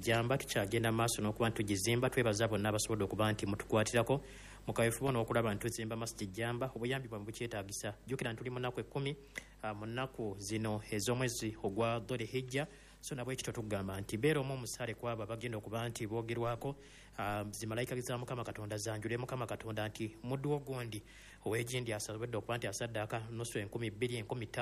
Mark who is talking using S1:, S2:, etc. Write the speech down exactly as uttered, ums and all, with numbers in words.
S1: Jamba tukyagenda maaso n'okuba ntugizimba. Twebaza bonna abasobodde okuba nti mutukwatirako mu kaweefube n'okulaba nti tuzimba Masjid Jamba. Obuyambi bwabwe bukyetaagisa. Jjukira nti tuli mu nnaku ekkumi mu nnaku zino ez'omwezi ogwa Dhul-Hijja. So nabwe ekito tugamba nti beera omu omusaale kwabo abagenda okuba nti boogerwako. Zimalayika za Mukama Katonda zanjule Mukama Katonda nti muddu wo gundi ow'egindi asobodde okuba nti asaddaaka nusu enkumi bbiri enkumi ttaano